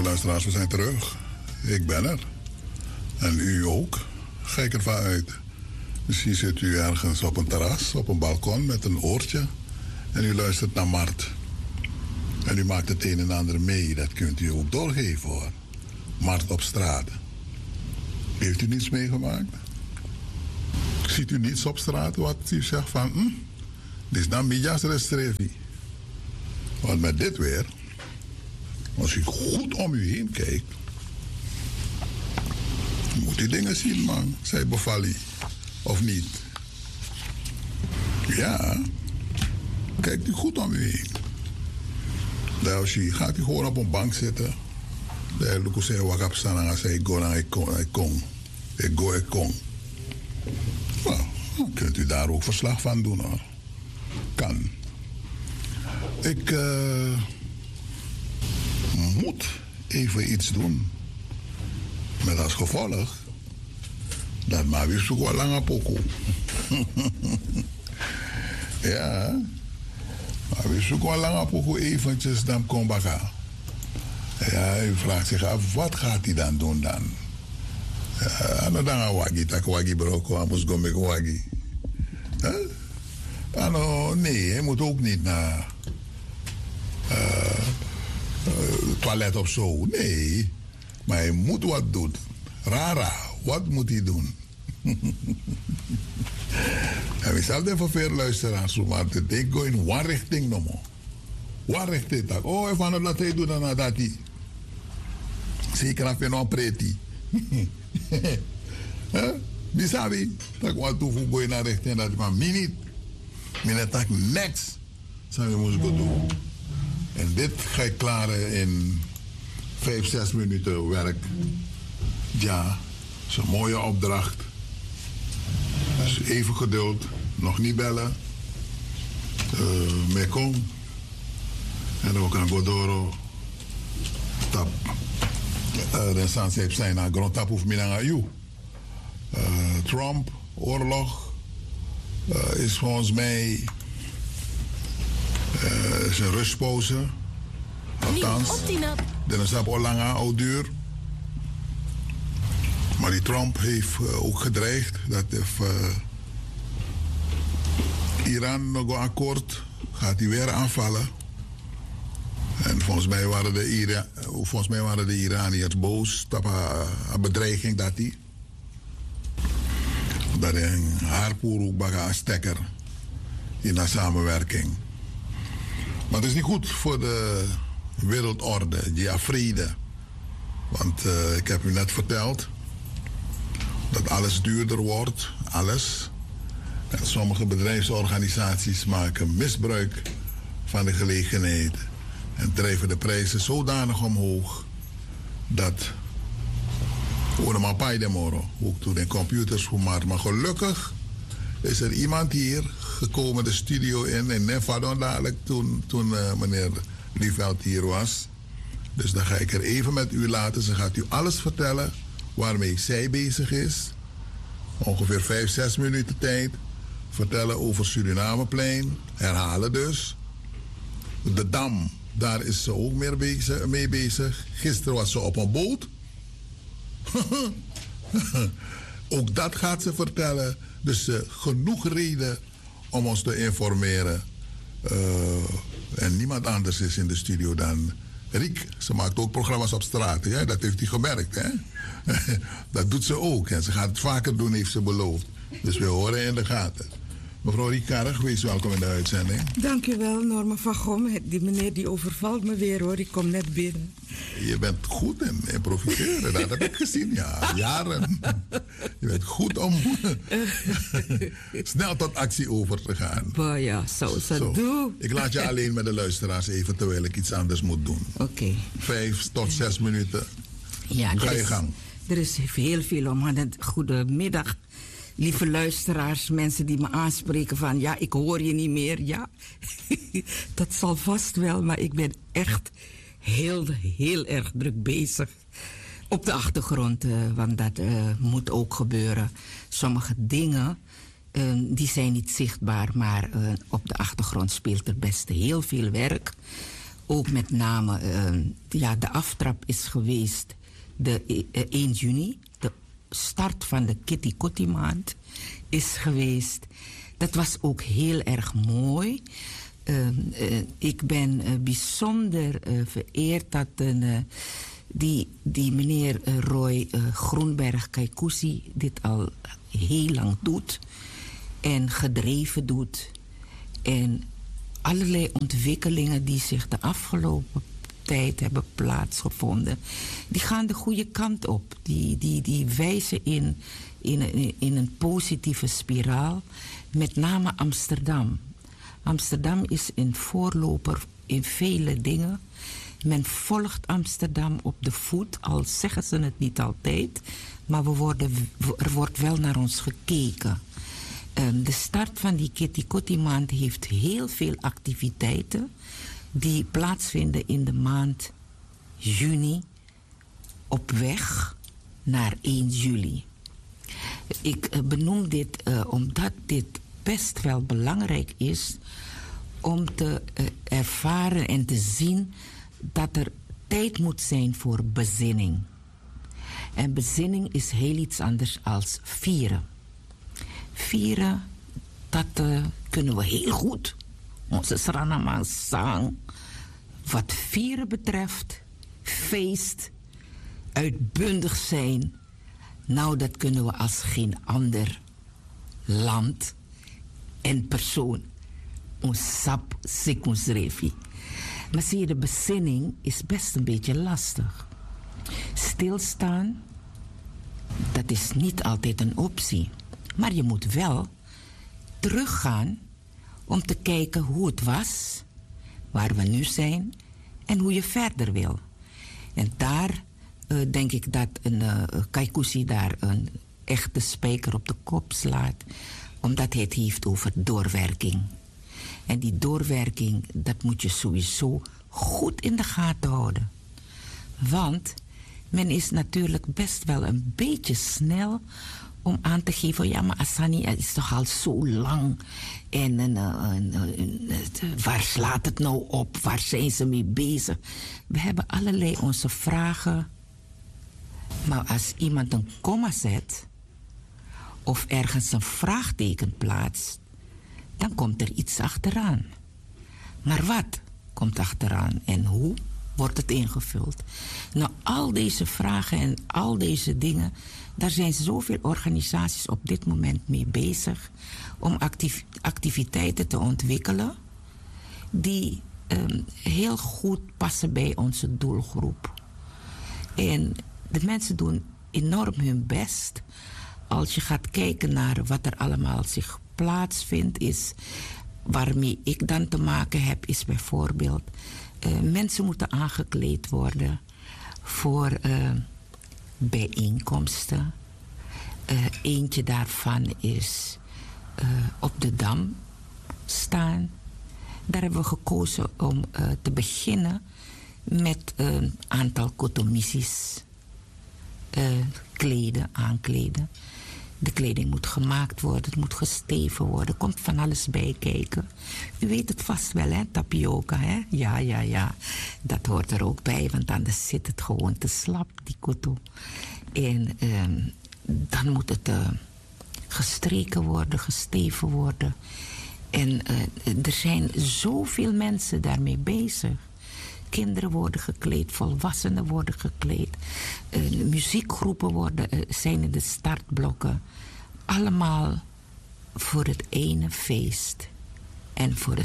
luisteraars, we zijn terug. Ik ben er. En u ook. Kijk ervan uit. Misschien zit u ergens op een terras, op een balkon met een oortje. En u luistert naar Mart. En u maakt het een en ander mee. Dat kunt u ook doorgeven hoor. Mart op straat. Heeft u niets meegemaakt? Ziet u niets op straat wat u zegt van... dit is dan Midjas Restrevi. Want met dit weer... als u goed om u heen kijkt... moet u dingen zien, man. Zij bevallen. Of niet? Ja. Kijkt u goed om u heen. Dan gaat u gewoon op een bank zitten. Dan zei wakap staan en zei go naar ik kom. Ik kom. Nou, dan kunt u daar ook verslag van doen hoor. Kan. Ik moet even iets doen. Met als gevolg dat maar weer zoek wel lange poko. Ja. Maar weer zoek wel lange poko eventjes dan kom baka. Ja, u vraagt zich af, wat gaat hij dan doen dan? Ja, dan gaan wagi, tak wagi broko, amus go mek wagi. Nee, hij moet ook niet naar toilet of zo. Nee, maar hij moet wat doen. Rara, wat moet hij doen? En we zullen even veel luisteren, maar ik go in one richting no more. One richting tak. Oh, if aan dat hij doet dan dat hij. Zeker als je nog pretty. Bisabi, tak wat toe go in naar richting dat maar minute. Minute tak next. Zou je moeten doen. En dit ga ik klaren in 5-6 minuten werk. Ja, dat is een mooie opdracht. Dus even geduld, nog niet bellen. Mekom. En ook aan Godoro. Tap. De sans heeft zijn naar grondtap of minanga. Trump, oorlog. Is volgens mij is een rustpauze. Althans, dit is al lang oud duur. Maar die Trump heeft ook gedreigd dat if Iran nog een akkoord gaat hij weer aanvallen. En volgens mij waren de Iraniërs boos op een bedreiging dat hij een haarpoer ook baga stekker in de samenwerking. Maar het is niet goed voor de wereldorde, die vrede. Want ik heb u net verteld dat alles duurder wordt, alles. En sommige bedrijfsorganisaties maken misbruik van de gelegenheid en drijven de prijzen zodanig omhoog dat maar paidemoro ook toen de computers maar. Maar gelukkig is er iemand hier gekomen de studio in en Nevadon dadelijk toen meneer Lieveld hier was. Dus dan ga ik er even met u laten. Ze gaat u alles vertellen waarmee zij bezig is. Ongeveer 5-6 minuten tijd. Vertellen over Surinameplein. Herhalen dus. De Dam, daar is ze ook mee bezig. Gisteren was ze op een boot. Ook dat gaat ze vertellen. Dus genoeg reden om ons te informeren. En niemand anders is in de studio dan Riek. Ze maakt ook programma's op straat. Ja? Dat heeft hij gemerkt. Hè? Dat doet ze ook. En ze gaat het vaker doen, heeft ze beloofd. Dus we horen in de gaten. Mevrouw Ricard, wees welkom in de uitzending. Dankjewel, Norma van Gom. Die meneer die overvalt me weer hoor. Ik kom net binnen. Je bent goed in improviseren. Dat heb ik gezien, ja. Jaren. Je bent goed om snel tot actie over te gaan. Boah, ja, zo doe. Ik laat je alleen met de luisteraars even terwijl ik iets anders moet doen. Oké. 5 tot 6 minuten. Ja, ga je gang. Er is heel veel om. Goedemiddag. Lieve luisteraars, mensen die me aanspreken van... ja, ik hoor je niet meer. Ja, dat zal vast wel, maar ik ben echt heel erg druk bezig. Op de achtergrond, want dat moet ook gebeuren. Sommige dingen, die zijn niet zichtbaar... maar op de achtergrond speelt er best heel veel werk... ook met name, de aftrap is geweest de 1 juni. De start van de Kitty Kotti maand is geweest. Dat was ook heel erg mooi. Ik ben bijzonder vereerd dat die meneer Roy Groenberg Kaikousi dit al heel lang doet en gedreven doet. En allerlei ontwikkelingen die zich de afgelopen tijd hebben plaatsgevonden, die gaan de goede kant op. Die wijzen in een positieve spiraal. Met name Amsterdam. Amsterdam is een voorloper in vele dingen. Men volgt Amsterdam op de voet, al zeggen ze het niet altijd. Maar er wordt wel naar ons gekeken. De start van die Kitty Kotti maand heeft heel veel activiteiten die plaatsvinden in de maand juni op weg naar 1 juli. Ik benoem dit omdat dit best wel belangrijk is om te ervaren en te zien dat er tijd moet zijn voor bezinning. En bezinning is heel iets anders als vieren. Vieren, dat kunnen we heel goed. Onze Sranama zang. Wat vieren betreft, feest, uitbundig zijn. Nou, dat kunnen we als geen ander land en persoon. Ons sap, sik ons refi. Maar zie je, de bezinning is best een beetje lastig. Stilstaan, dat is niet altijd een optie. Maar je moet wel teruggaan om te kijken hoe het was, waar we nu zijn en hoe je verder wil. En daar denk ik dat Kaikousi daar een echte spijker op de kop slaat, omdat hij het heeft over doorwerking. En die doorwerking, dat moet je sowieso goed in de gaten houden. Want men is natuurlijk best wel een beetje snel om aan te geven, ja, maar Asani, het is toch al zo lang. En waar slaat het nou op? Waar zijn ze mee bezig? We hebben allerlei onze vragen. Maar als iemand een komma zet of ergens een vraagteken plaatst, dan komt er iets achteraan. Maar wat komt achteraan en hoe wordt het ingevuld? Nou, al deze vragen en al deze dingen, daar zijn zoveel organisaties op dit moment mee bezig om activiteiten te ontwikkelen die heel goed passen bij onze doelgroep. En de mensen doen enorm hun best. Als je gaat kijken naar wat er allemaal zich plaatsvindt, is waarmee ik dan te maken heb, is bijvoorbeeld mensen moeten aangekleed worden voor bijeenkomsten. Eentje daarvan is op de Dam staan. Daar hebben we gekozen om te beginnen met een aantal kotomissies aankleden. De kleding moet gemaakt worden, het moet gesteven worden, er komt van alles bij kijken. U weet het vast wel, hè, tapioca, hè? Ja, dat hoort er ook bij, want anders zit het gewoon te slap, die koto. En dan moet het gestreken worden, gesteven worden. En er zijn zoveel mensen daarmee bezig. Kinderen worden gekleed, volwassenen worden gekleed. Muziekgroepen zijn in de startblokken. Allemaal voor het ene feest. En voor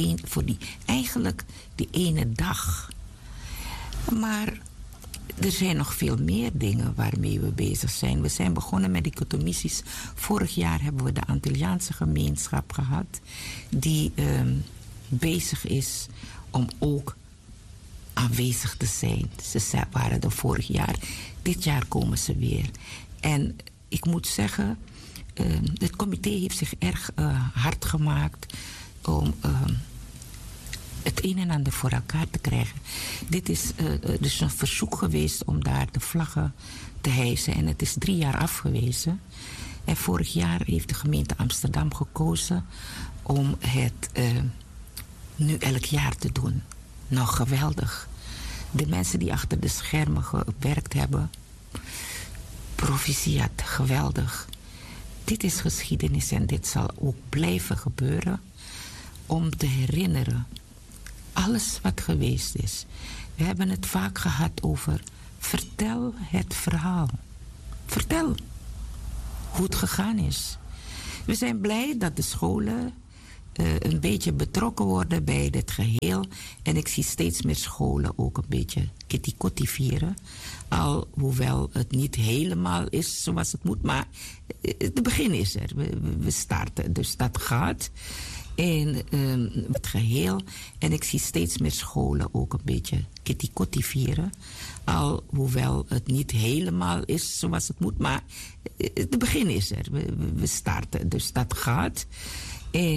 die ene dag. Maar er zijn nog veel meer dingen waarmee we bezig zijn. We zijn begonnen met die kotomissies. Vorig jaar hebben we de Antilliaanse gemeenschap gehad, die bezig is om ook aanwezig te zijn. Ze waren er vorig jaar. Dit jaar komen ze weer. En ik moet zeggen, het comité heeft zich erg hard gemaakt om het een en ander voor elkaar te krijgen. Dit is dus een verzoek geweest om daar de vlaggen te hijsen. En het is 3 jaar afgewezen. En vorig jaar heeft de gemeente Amsterdam gekozen om het nu elk jaar te doen. Nou, geweldig. De mensen die achter de schermen gewerkt hebben. Proficiat, geweldig. Dit is geschiedenis en dit zal ook blijven gebeuren. Om te herinneren. Alles wat geweest is. We hebben het vaak gehad over. Vertel het verhaal. Vertel hoe het gegaan is. We zijn blij dat de scholen een beetje betrokken worden bij dit geheel. En ik zie steeds meer scholen ook een beetje kitty-kotti vieren. Alhoewel het niet helemaal is zoals het moet. Maar het begin is er. We starten. Dus dat gaat. En het geheel. En ik zie steeds meer scholen ook een beetje kitty-kotti vieren. Alhoewel het niet helemaal is zoals het moet. Maar het begin is er. We starten. Dus dat gaat.